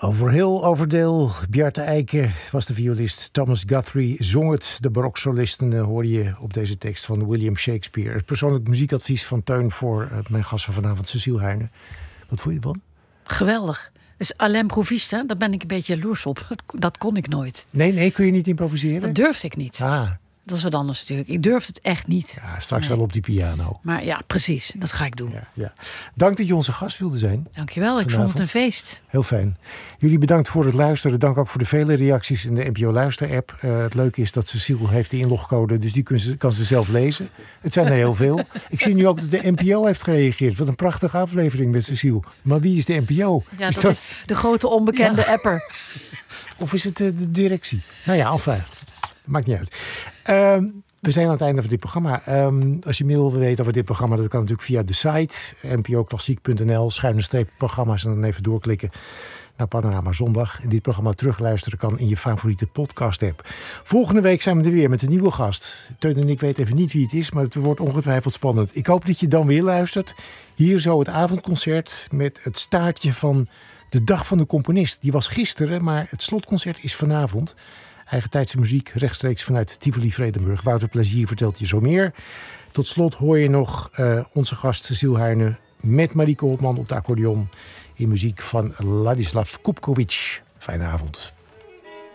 Overhill, Overdale, Bjarte Eiken was de violist. Thomas Guthrie zong het. De baroksolisten hoorde je op deze tekst van William Shakespeare. Het persoonlijk muziekadvies van Teun voor mijn gast van vanavond, Cecile Heijnen. Wat vond je ervan? Geweldig. Dus à l'improviste, daar ben ik een beetje jaloers op. Dat kon ik nooit. Nee, kun je niet improviseren? Dat durfde ik niet. Dat is wat anders natuurlijk. Ik durfde het echt niet. Ja, straks wel op die piano. Maar ja, precies. Dat ga ik doen. Ja. Dank dat je onze gast wilde zijn. Dankjewel. Ik vond het een feest. Heel fijn. Jullie bedankt voor het luisteren. Dank ook voor de vele reacties in de NPO Luister-app. Het leuke is dat Cecile heeft de inlogcode, dus die kan ze zelf lezen. Het zijn er heel veel. Ik zie nu ook dat de NPO heeft gereageerd. Wat een prachtige aflevering met Cecile. Maar wie is de NPO? Ja, dat is de grote onbekende apper. Of is het de directie? Nou ja, enfin. Maakt niet uit. We zijn aan het einde van dit programma. Als je meer wil weten over dit programma, dat kan natuurlijk via de site npoklassiek.nl/programma's en dan even doorklikken naar Panorama Zondag. En dit programma terugluisteren kan in je favoriete podcast-app. Volgende week zijn we er weer met een nieuwe gast. Teun en ik weten even niet wie het is, maar het wordt ongetwijfeld spannend. Ik hoop dat je dan weer luistert. Hier zo het avondconcert met het staartje van de Dag van de Componist. Die was gisteren, maar het slotconcert is vanavond. Eigentijdse muziek rechtstreeks vanuit Tivoli-Vredenburg. Wouter Plezier vertelt je zo meer. Tot slot hoor je nog onze gast Cecile Heijnen met Marieke Holtman op de accordeon in muziek van Ladislav Kupkovic. Fijne avond.